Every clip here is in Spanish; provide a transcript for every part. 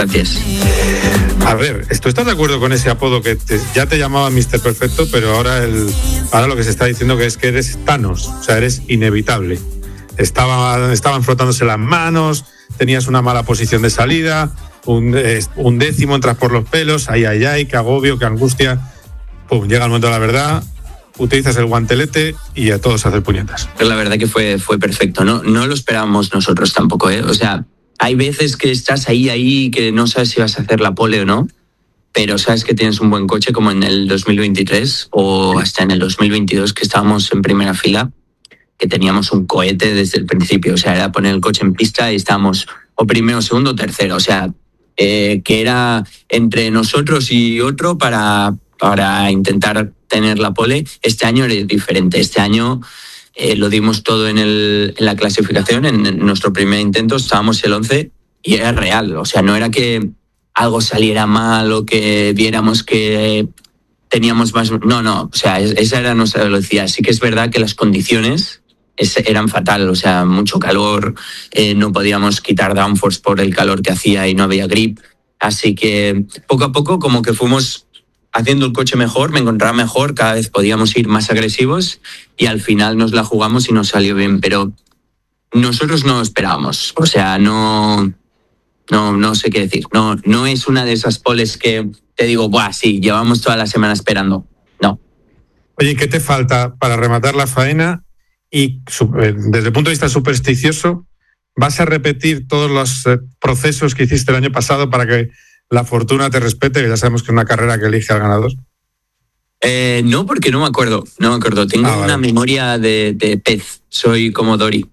Gracias. A ver, ¿tú estás de acuerdo con ese apodo que ya te llamaba Mr. Perfecto, pero ahora lo que se está diciendo que es que eres Thanos, o sea, eres inevitable? Estaban frotándose las manos, tenías una mala posición de salida, un décimo, entras por los pelos, ay, qué agobio, qué angustia. Pum, llega el momento de la verdad, utilizas el guantelete y a todos hacer puñetas. Pero la verdad que fue perfecto, no lo esperábamos nosotros tampoco, ¿eh? O sea, hay veces que estás ahí que no sabes si vas a hacer la pole o no, pero sabes que tienes un buen coche, como en el 2023 o hasta en el 2022, que estábamos en primera fila, que teníamos un cohete desde el principio. O sea, era poner el coche en pista y estábamos o primero, segundo o tercero. O sea, que era entre nosotros y otro para intentar tener la pole. Este año era diferente. Este año lo dimos todo en la clasificación. En nuestro primer intento estábamos el 11 y era real. O sea, no era que algo saliera mal o que viéramos que teníamos más... No. O sea, esa era nuestra velocidad. Sí que es verdad que las condiciones eran fatal. O sea, mucho calor, no podíamos quitar downforce por el calor que hacía y no había grip. Así que poco a poco como que fuimos haciendo el coche mejor, me encontraba mejor, cada vez podíamos ir más agresivos y al final nos la jugamos y nos salió bien, pero nosotros no esperábamos, o sea, no sé qué decir, no es una de esas poles que te digo, buah, sí, llevamos toda la semana esperando, no. Oye, ¿qué te falta para rematar la faena? Y desde el punto de vista supersticioso, ¿vas a repetir todos los procesos que hiciste el año pasado para que la fortuna te respete, que ya sabemos que es una carrera que elige al ganador? No, porque no me acuerdo. Tengo una memoria de pez, soy como Dory.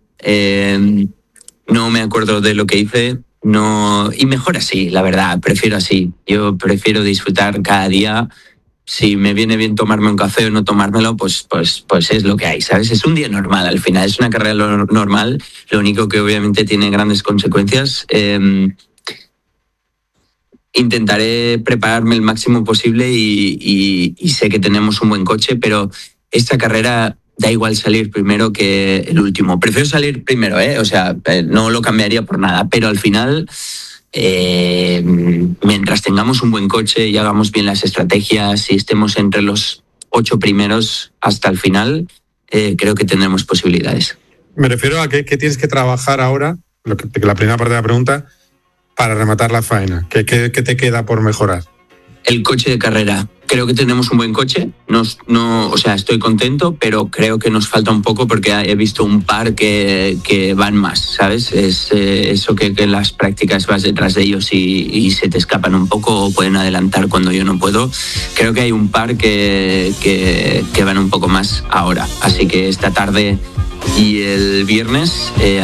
No me acuerdo de lo que hice, no, y mejor así, la verdad, prefiero así. Yo prefiero disfrutar cada día. Si me viene bien tomarme un café o no tomármelo, pues es lo que hay, ¿sabes? Es un día normal, al final, es una carrera normal, lo único que obviamente tiene grandes consecuencias. Intentaré prepararme el máximo posible y sé que tenemos un buen coche, pero esta carrera da igual salir primero que el último. Prefiero salir primero, o sea, no lo cambiaría por nada, pero al final, mientras tengamos un buen coche y hagamos bien las estrategias y estemos entre los 8 primeros hasta el final, creo que tendremos posibilidades. Me refiero a que tienes que trabajar ahora, la primera parte de la pregunta, para rematar la faena. ¿Qué te queda por mejorar? El coche de carrera. Creo que tenemos un buen coche. O sea, estoy contento, pero creo que nos falta un poco porque he visto un par que van más, ¿sabes? Es eso que en las prácticas vas detrás de ellos y se te escapan un poco o pueden adelantar cuando yo no puedo. Creo que hay un par que van un poco más ahora. Así que esta tarde y el viernes